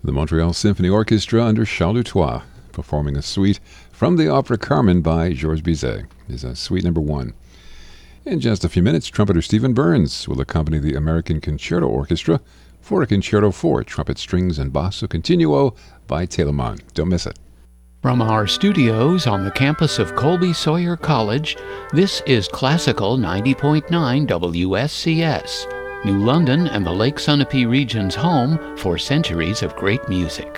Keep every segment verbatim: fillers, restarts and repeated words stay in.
The Montreal Symphony Orchestra under Charles Dutoit, performing a suite from the opera Carmen by Georges Bizet, is a suite number one. In just a few minutes, trumpeter Stephen Burns will accompany the American Concerto Orchestra for a Concerto for Trumpet, Strings, and Basso Continuo by Telemann. Don't miss it. From our studios on the campus of Colby Sawyer College, this is Classical ninety point nine W S C S, New London and the Lake Sunapee region's home for centuries of great music.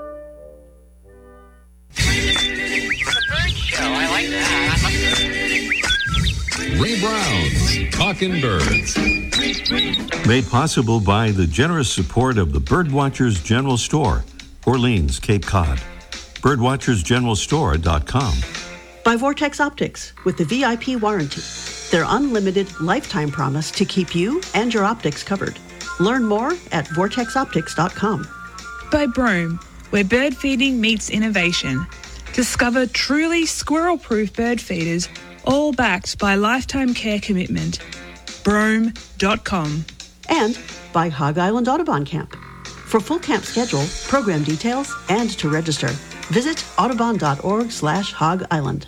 Ray Brown's Talkin' Birds. Made possible by the generous support of the Birdwatchers General Store, Orleans, Cape Cod. birdwatchers general store dot com. By Vortex Optics with the V I P warranty. Their unlimited lifetime promise to keep you and your optics covered. Learn more at vortex optics dot com. By Broome, where bird feeding meets innovation. Discover truly squirrel-proof bird feeders, all backed by lifetime care commitment. broome dot com. And by Hog Island Audubon Camp. For full camp schedule, program details, and to register, visit audubon dot org slash hog island.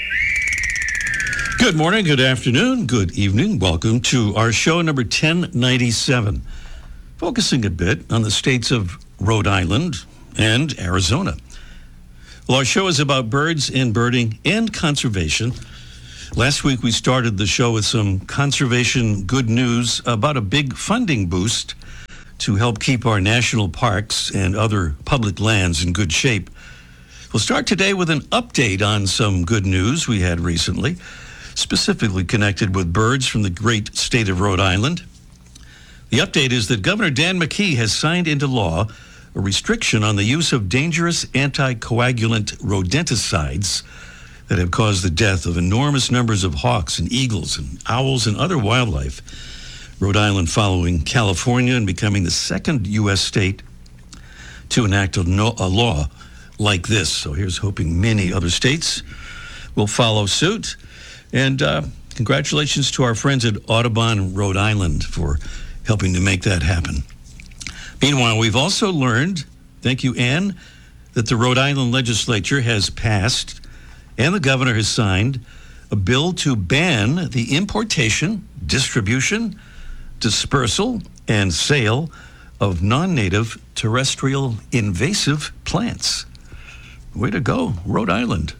Good morning, good afternoon, good evening. Welcome to our show number ten ninety-seven, focusing a bit on the states of Rhode Island and Arizona. Well, our show is about birds and birding and conservation. Last week we started the show with some conservation good news about a big funding boost to help keep our national parks and other public lands in good shape. We'll start today with an update on some good news we had recently, specifically connected with birds from the great state of Rhode Island. The update is that Governor Dan McKee has signed into law a restriction on the use of dangerous anticoagulant rodenticides that have caused the death of enormous numbers of hawks and eagles and owls and other wildlife. Rhode Island following California and becoming the second U S state to enact a, no, a law like this. So here's hoping many other states will follow suit. And uh, congratulations to our friends at Audubon, Rhode Island, for helping to make that happen. Meanwhile, we've also learned, thank you, Anne, that the Rhode Island legislature has passed and the governor has signed a bill to ban the importation, distribution, dispersal, and sale of non-native terrestrial invasive plants. Way to go, Rhode Island.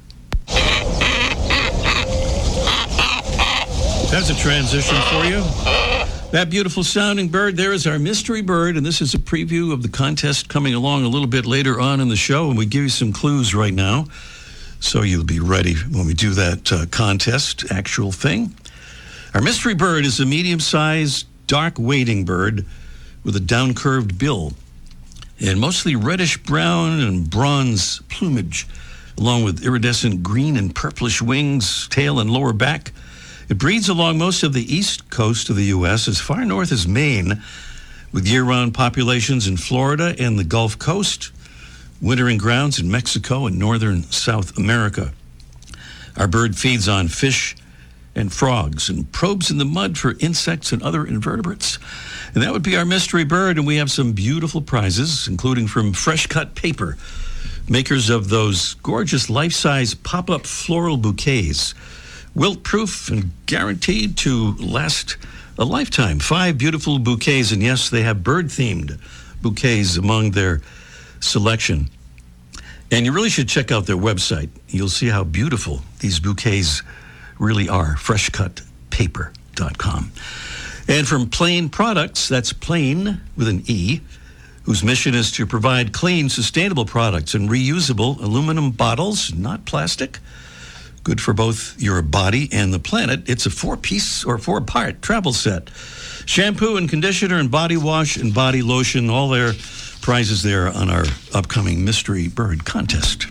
That's a transition for you. That beautiful sounding bird there is our mystery bird, and this is a preview of the contest coming along a little bit later on in the show, and we give you some clues right now, so you'll be ready when we do that uh, contest, actual thing. Our mystery bird is a medium-sized, dark wading bird with a down-curved bill and mostly reddish-brown and bronze plumage, along with iridescent green and purplish wings, tail, and lower back. It breeds along most of the east coast of the U S as far north as Maine, with year-round populations in Florida and the Gulf Coast, wintering grounds in Mexico and northern South America. Our bird feeds on fish and frogs and probes in the mud for insects and other invertebrates. And that would be our mystery bird, and we have some beautiful prizes, including from Fresh Cut Paper, makers of those gorgeous life-size pop-up floral bouquets, wilt-proof and guaranteed to last a lifetime. Five beautiful bouquets, and yes, they have bird-themed bouquets among their selection. And you really should check out their website. You'll see how beautiful these bouquets really are, fresh cut paper dot com. And from Plain Products, that's Plain with an E, whose mission is to provide clean, sustainable products and reusable aluminum bottles, not plastic. Good for both your body and the planet. It's a four-piece or four-part travel set. Shampoo and conditioner and body wash and body lotion, all their prizes there on our upcoming Mystery Bird contest.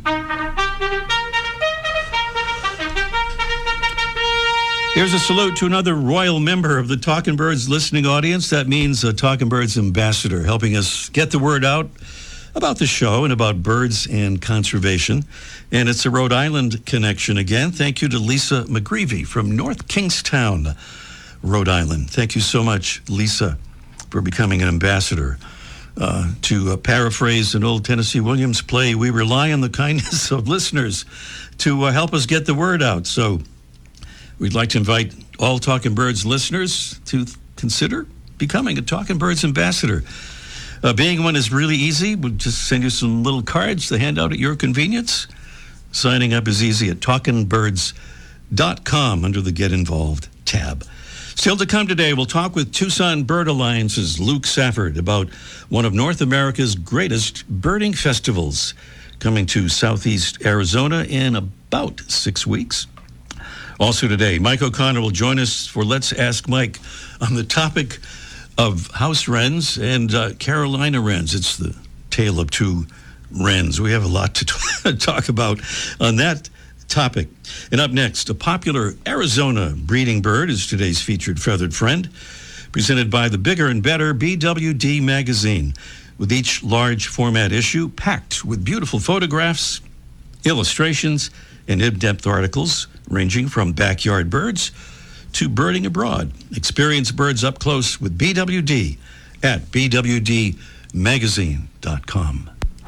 Here's a salute to another royal member of the Talkin' Birds listening audience. That means a Talkin' Birds ambassador, helping us get the word out about the show and about birds and conservation. And it's a Rhode Island connection again. Thank you to Lisa McGreevy from North Kingstown, Rhode Island. Thank you so much, Lisa, for becoming an ambassador Uh, to uh, paraphrase an old Tennessee Williams play, we rely on the kindness of listeners to uh, help us get the word out. So we'd like to invite all Talking Birds listeners to th- consider becoming a Talking Birds ambassador. Uh, being one is really easy. We'll just send you some little cards to hand out at your convenience. Signing up is easy at talking birds dot com under the Get Involved tab. Still to come today, we'll talk with Tucson Bird Alliance's Luke Safford about one of North America's greatest birding festivals coming to Southeast Arizona in about six weeks. Also today, Mike O'Connor will join us for Let's Ask Mike on the topic of house wrens and uh, Carolina wrens. It's the tale of two wrens. We have a lot to t- talk about on that topic. And up next, a popular Arizona breeding bird is today's featured feathered friend, presented by the Bigger and Better B W D magazine, with each large format issue packed with beautiful photographs, illustrations, and in-depth articles ranging from backyard birds to birding abroad. Experience birds up close with B W D at b w d magazine dot com.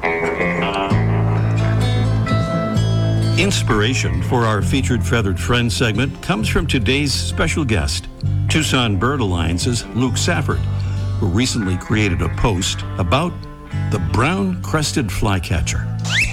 Inspiration for our featured Feathered Friend segment comes from today's special guest, Tucson Bird Alliance's Luke Safford, who recently created a post about the brown-crested flycatcher.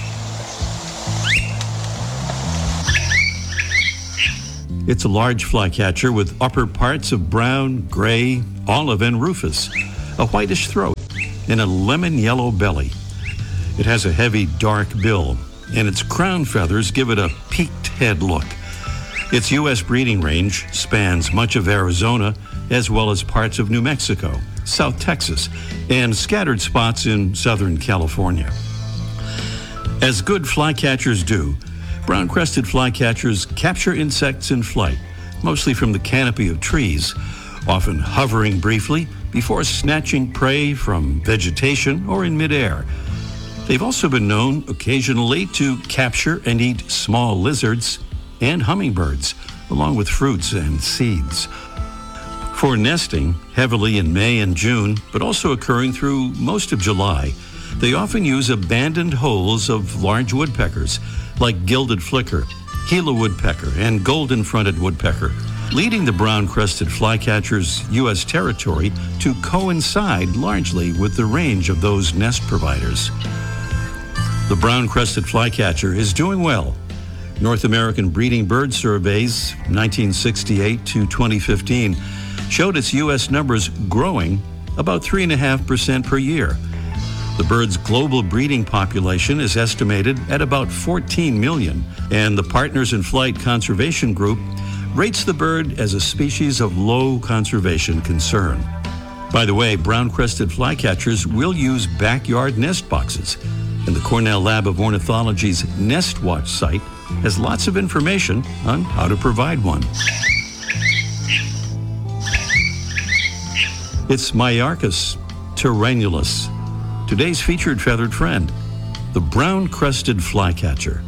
It's a large flycatcher with upper parts of brown, gray, olive, and rufous, a whitish throat, and a lemon-yellow belly. It has a heavy, dark bill, and its crown feathers give it a peaked head look. Its U S breeding range spans much of Arizona, as well as parts of New Mexico, South Texas, and scattered spots in Southern California. As good flycatchers do, brown-crested flycatchers capture insects in flight, mostly from the canopy of trees, often hovering briefly before snatching prey from vegetation or in midair. They've also been known occasionally to capture and eat small lizards and hummingbirds, along with fruits and seeds. For nesting, heavily in May and June, but also occurring through most of July, they often use abandoned holes of large woodpeckers, like gilded flicker, Gila woodpecker, and golden-fronted woodpecker, leading the brown-crested flycatcher's U S territory to coincide largely with the range of those nest providers. The brown-crested flycatcher is doing well. North American Breeding Bird Surveys, nineteen sixty-eight to twenty fifteen, showed its U S numbers growing about three point five percent per year. The bird's global breeding population is estimated at about fourteen million, and the Partners in Flight Conservation Group rates the bird as a species of low conservation concern. By the way, brown-crested flycatchers will use backyard nest boxes, and the Cornell Lab of Ornithology's Nest Watch site has lots of information on how to provide one. It's Myarchus tyrannulus, today's featured feathered friend, the brown-crested flycatcher.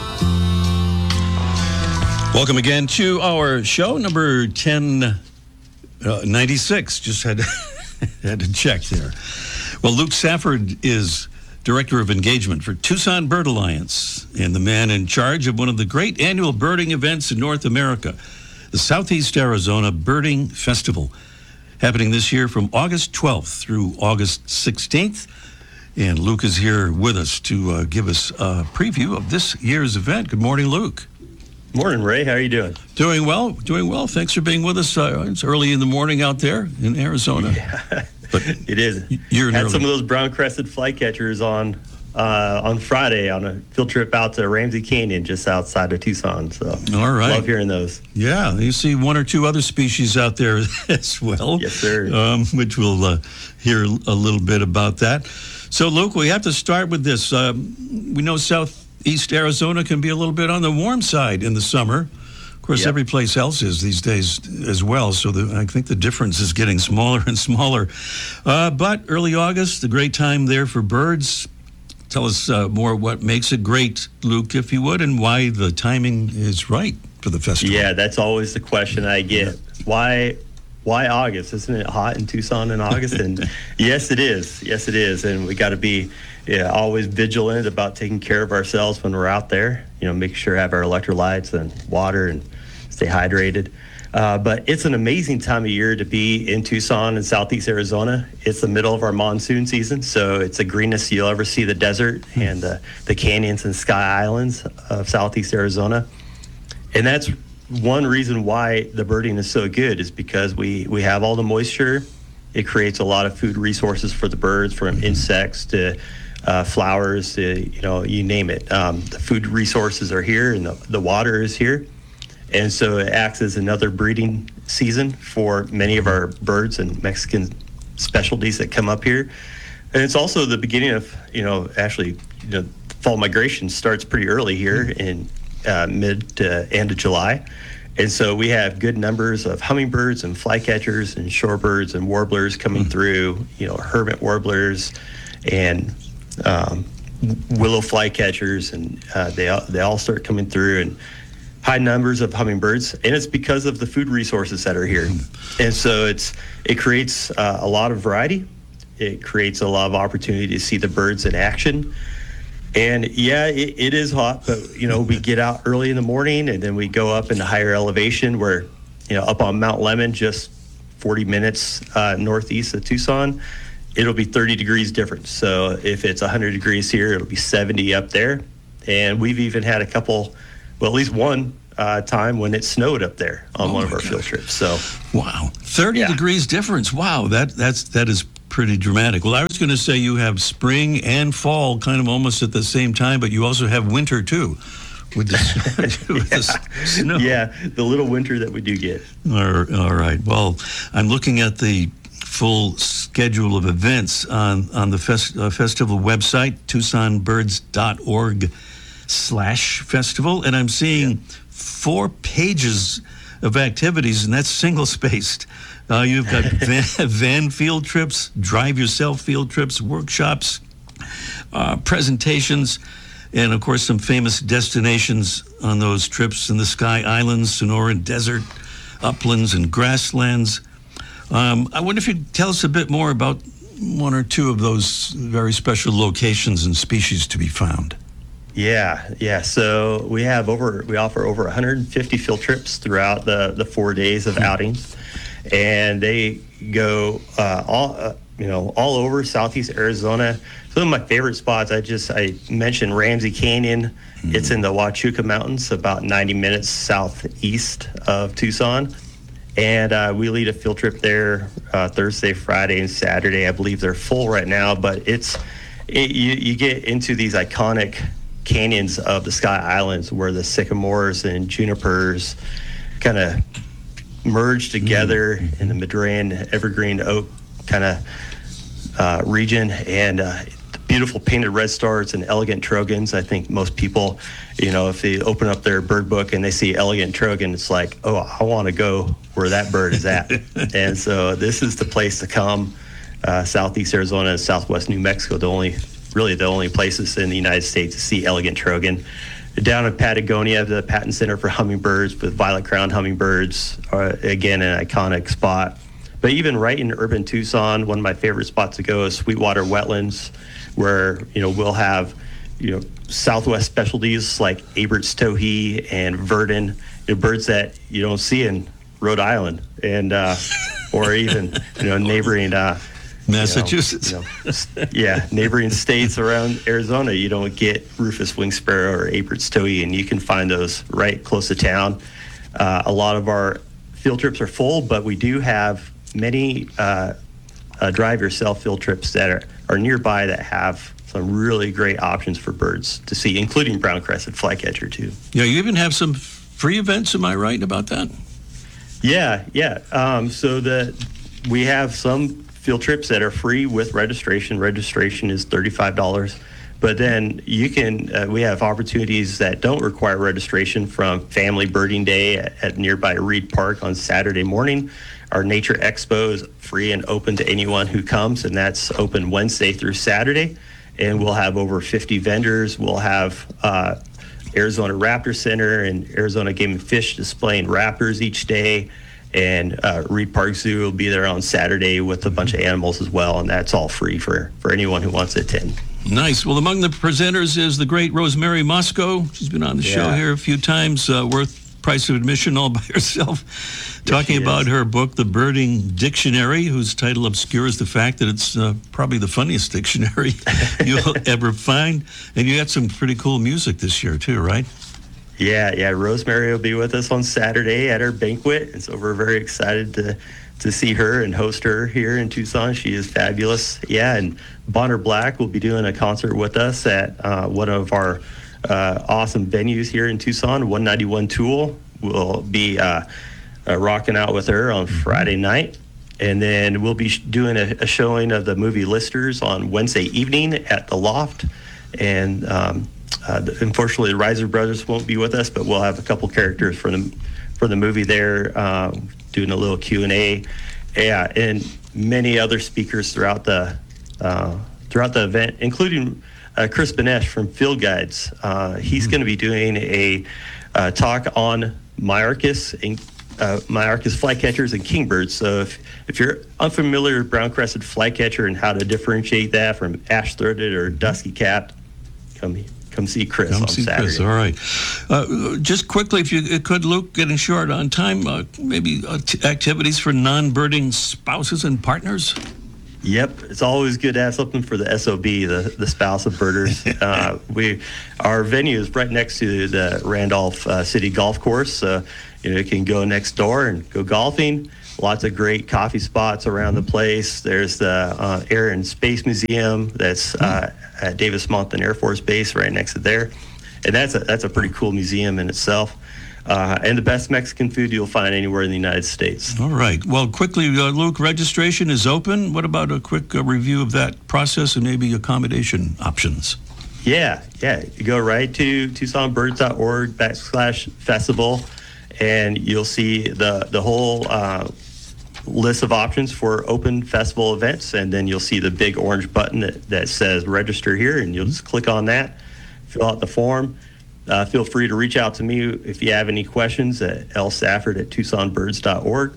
Welcome again to our show, number ten ninety-six. Just had to, had to check there. Well, Luke Safford is Director of Engagement for Tucson Bird Alliance and the man in charge of one of the great annual birding events in North America, the Southeast Arizona Birding Festival, happening this year from August twelfth through August sixteenth. And Luke is here with us to uh, give us a preview of this year's event. Good morning, Luke. Morning, Ray. How are you doing? Doing well, doing well. Thanks for being with us. Uh, it's early in the morning out there in Arizona. Yeah. But it is. You're had early. some of those brown-crested flycatchers on uh, on Friday on a field trip out to Ramsey Canyon, just outside of Tucson. So, all right, love hearing those. Yeah, you see one or two other species out there as well. Yes, sir. Um, which we'll uh, hear a little bit about that. So, Luke, we have to start with this. Um, we know Southeast Arizona can be a little bit on the warm side in the summer. Of course, yep. every place else is these days as well, so the, I think the difference is getting smaller and smaller. Uh, but early August, the great time there for birds. Tell us uh, more what makes it great, Luke, if you would, and why the timing is right for the festival. Yeah, that's always the question I get. Why why August? Isn't it hot in Tucson in August? And yes, it is. Yes, it is. And we got to be yeah, always vigilant about taking care of ourselves when we're out there. You know, making sure to have our electrolytes and water and stay hydrated. Uh, but it's an amazing time of year to be in Tucson and Southeast Arizona. It's the middle of our monsoon season, so it's the greenest you'll ever see the desert and the, the canyons and sky islands of Southeast Arizona. And that's one reason why the birding is so good, is because we, we have all the moisture. It creates a lot of food resources for the birds, from insects to uh, flowers to, you know, you name it. Um, the food resources are here, and the, the water is here. And so it acts as another breeding season for many of our birds and Mexican specialties that come up here. And it's also the beginning of, you know, actually, you know, fall migration starts pretty early here in uh, mid to end of July. And so we have good numbers of hummingbirds and flycatchers and shorebirds and warblers coming through, you know, hermit warblers and um, willow flycatchers, and uh, they, all, they all start coming through, and high numbers of hummingbirds, and it's because of the food resources that are here. And so it's it creates uh, a lot of variety. It creates a lot of opportunity to see the birds in action. And yeah, it, it is hot, but you know, we get out early in the morning, and then we go up into higher elevation where, you know, up on Mount Lemmon, just forty minutes uh, northeast of Tucson, it'll be thirty degrees different. So if it's one hundred degrees here, it'll be seventy up there. And we've even had a couple, well, at least one uh, time when it snowed up there on Oh one of my our gosh. field trips. So Wow, thirty Yeah. degrees difference. Wow, that that's that is pretty dramatic. Well, I was going to say you have spring and fall kind of almost at the same time, but you also have winter too, with the, with the s- snow. yeah, the little winter that we do get. All all right. Well, I'm looking at the full schedule of events on on the fest, uh, festival website, tucson birds dot org slash festival, and I'm seeing four pages of activities, and that's single spaced. Uh, you've got van, van field trips, drive yourself field trips, workshops, uh, presentations, and of course some famous destinations on those trips in the Sky Islands, Sonoran Desert, uplands, and grasslands. Um, I wonder if you'd tell us a bit more about one or two of those very special locations and species to be found. Yeah, yeah. So we have over, we offer over one hundred fifty field trips throughout the, the four days of outings, and they go uh, all, uh, you know, all over Southeast Arizona. Some of my favorite spots, I just, I mentioned Ramsey Canyon. Mm-hmm. It's in the Huachuca Mountains, about ninety minutes southeast of Tucson. And uh, we lead a field trip there uh, Thursday, Friday, and Saturday. I believe they're full right now, but it's, it, you, you get into these iconic canyons of the Sky Islands where the sycamores and junipers kind of merge together mm-hmm. in the Madrean evergreen oak kind of uh, region, and uh, beautiful painted redstarts and elegant trogons. I think most people, you know, if they open up their bird book and they see elegant trogon, it's like, oh, I want to go where that bird is at. And so this is the place to come. Uh, Southeast Arizona and Southwest New Mexico, the only really the only places in the United States to see elegant trogon. Down in Patagonia, the Patton Center for Hummingbirds with violet-crowned hummingbirds, are, again, an iconic spot. But even right in urban Tucson, one of my favorite spots to go is Sweetwater Wetlands, where, you know, we'll have, you know, Southwest specialties like Abert's towhee and verdin, you know, birds that you don't see in Rhode Island, and uh, or even, you know, neighboring uh, Massachusetts. You know, you know, yeah, neighboring states around Arizona, you don't get Rufous wing sparrow or Abert's towhee, and you can find those right close to town. Uh, a lot of our field trips are full, but we do have many uh, uh, drive yourself field trips that are, are nearby that have some really great options for birds to see, including brown-crested flycatcher too. Yeah, you even have some free events. Am I right about that? Yeah, yeah. Um, so the we have some field trips that are free with registration. Registration is thirty-five dollars. But then you can, uh, we have opportunities that don't require registration, from Family Birding Day at, at nearby Reed Park on Saturday morning. Our Nature Expo is free and open to anyone who comes, and that's open Wednesday through Saturday. And we'll have over fifty vendors. We'll have uh, Arizona Raptor Center and Arizona Game and Fish displaying raptors each day. And uh, Reed Park Zoo will be there on Saturday with a bunch of animals as well, and that's all free for, for anyone who wants to attend. Nice. Well, among the presenters is the great Rosemary Moscow. She's been on the Yeah. show here a few times, uh, worth price of admission all by herself, talking she about is. her book, The Birding Dictionary, whose title obscures the fact that it's uh, probably the funniest dictionary you'll ever find. And you had some pretty cool music this year, too, right? Yeah, yeah. Rosemary will be with us on Saturday at our banquet, and so we're very excited to to see her and host her here in Tucson. She is fabulous. Yeah, and Bonner Black will be doing a concert with us at uh, one of our uh, awesome venues here in Tucson. one ninety-one Tool will be uh, uh, rocking out with her on Friday night. And then we'll be sh- doing a, a showing of the movie Listers on Wednesday evening at the Loft. And um, uh, unfortunately, the Riser Brothers won't be with us, but we'll have a couple characters for the for the movie there, uh, doing a little Q and A. Yeah, and many other speakers throughout the uh, throughout the event, including uh, Chris Benesh from Field Guides. Uh, he's going to be doing a uh, talk on Myarchus and uh, Myarchus flycatchers and kingbirds. So if if you're unfamiliar with brown-crested flycatcher and how to differentiate that from ash-throated or dusky-capped, come come see Chris Come on see Saturday. Chris. All right. Uh, just quickly, if you could, Luke, getting short on time, uh, maybe uh, t- activities for non-birding spouses and partners? Yep, it's always good to have something for the S O B, the, the spouse of birders. uh, we, our venue is right next to the Randolph uh, City Golf Course. Uh, you know, you can go next door and go golfing. Lots of great coffee spots around the place. There's the uh, Air and Space Museum that's uh, at Davis Monthan Air Force Base right next to there, and that's a that's a pretty cool museum in itself. Uh, and the best Mexican food you'll find anywhere in the United States. All right. Well, quickly, uh, Luke, registration is open. What about a quick uh, review of that process and maybe accommodation options? Yeah, yeah. You go right to tucson birds dot org backslash festival, and you'll see the the whole uh, list of options for open festival events. And then you'll see the big orange button that, that says register here, and you'll just click on that, fill out the form. Uh, feel free to reach out to me if you have any questions at l safford at tucson birds dot org.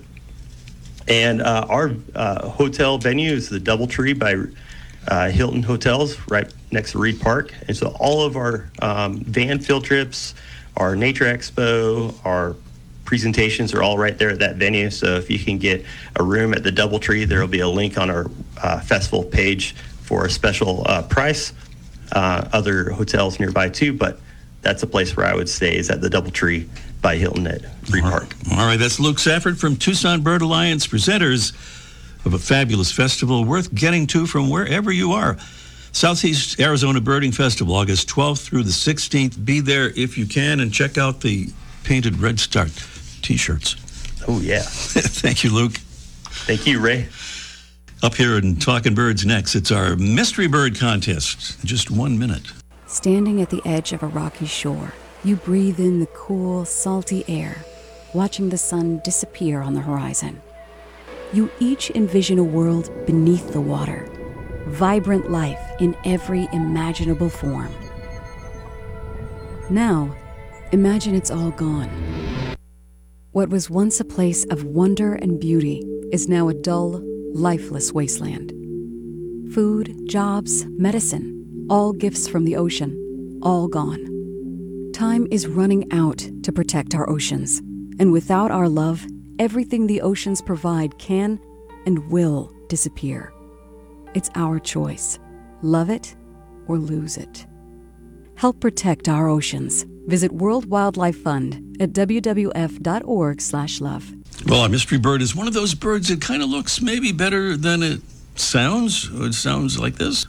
And uh, our uh, hotel venue is the Doubletree by uh, Hilton Hotels right next to Reed Park. And so all of our um, van field trips, our Nature Expo, our presentations are all right there at that venue. So if you can get a room at the Doubletree, there will be a link on our uh, festival page for a special uh, price. Uh, other hotels nearby too, but that's a place where I would stay, is at the Doubletree by Hilton at Reed Park. All right, that's Luke Safford from Tucson Bird Alliance, presenters of a fabulous festival worth getting to from wherever you are. Southeast Arizona Birding Festival, August twelfth through the sixteenth. Be there if you can, and check out the painted Red Star T-shirts. Oh, yeah. Thank you, Luke. Thank you, Ray. Up here in Talking Birds next, it's our Mystery Bird Contest. Just one minute. Standing at the edge of a rocky shore, you breathe in the cool, salty air, watching the sun disappear on the horizon. You each envision a world beneath the water, vibrant life in every imaginable form. Now, imagine it's all gone. What was once a place of wonder and beauty is now a dull, lifeless wasteland. Food, jobs, medicine, all gifts from the ocean, all gone. Time is running out to protect our oceans, and without our love, everything the oceans provide can and will disappear. It's our choice. Love it or lose it. Help protect our oceans. Visit World Wildlife Fund at w w f dot org slash love. Well, our mystery bird is one of those birds that kind of looks maybe better than it sounds. It sounds like this.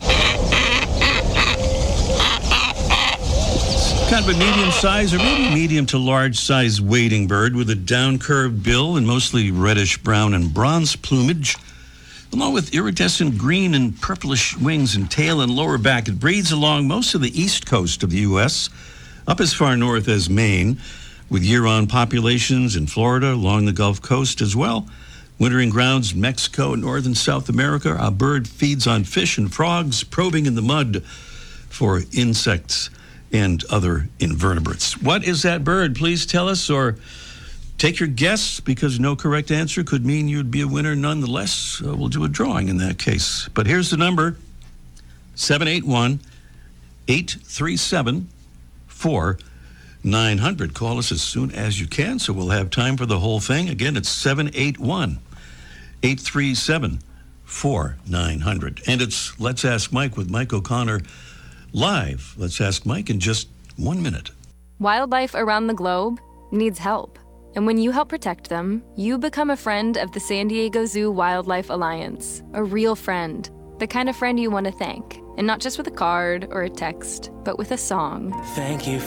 Kind of a medium size or maybe medium to large size wading bird with a down curved bill and mostly reddish brown and bronze plumage, along with iridescent green and purplish wings and tail and lower back. It breeds along most of the east coast of the U S, up as far north as Maine, with year-round populations in Florida, along the Gulf Coast as well. Wintering grounds in Mexico and North and South America. Our bird feeds on fish and frogs, probing in the mud for insects and other invertebrates. What is that bird? Please tell us, or take your guess, because no correct answer could mean you'd be a winner nonetheless. Uh, we'll do a drawing in that case. But here's the number, seven eight one, eight three seven, four nine hundred. Call us as soon as you can, so we'll have time for the whole thing. Again, it's seven eight one, eight three seven, four nine hundred. And it's Let's Ask Mike with Mike O'Connor live. Let's Ask Mike in just one minute. Wildlife around the globe needs help. And when you help protect them, you become a friend of the San Diego Zoo Wildlife Alliance. A real friend. The kind of friend you want to thank. And not just with a card or a text, but with a song. Thank you